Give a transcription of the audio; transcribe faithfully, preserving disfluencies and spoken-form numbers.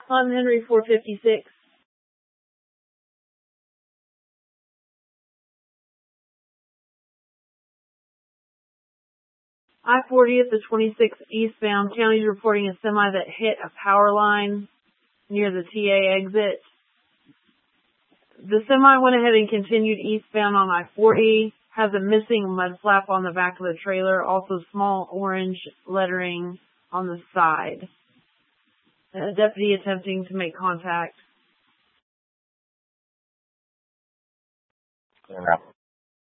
On Henry four fifty-six. I forty at the twenty-six eastbound. County's reporting a semi that hit a power line near the T A exit. The semi went ahead and continued eastbound on I forty. Has a missing mud flap on the back of the trailer. Also small orange lettering on the side. A deputy attempting to make contact. Yeah.